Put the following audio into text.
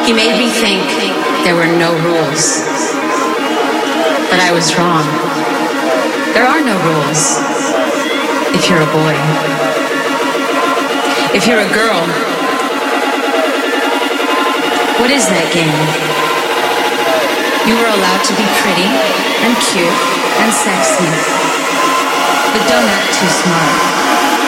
He made me think there were no rules. But I was wrong. There are no rules if you're a boy. If you're a girl, what is that game? You were allowed to be pretty and cute and sexy, but don't act too smart.